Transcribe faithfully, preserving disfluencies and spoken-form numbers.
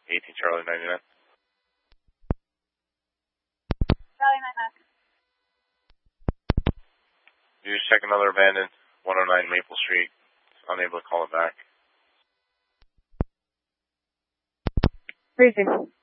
eighteen Charlie ninety-nine. Charlie ninety-nine. You just check another abandoned, one oh nine Maple Street. Unable to call it back. Briefing.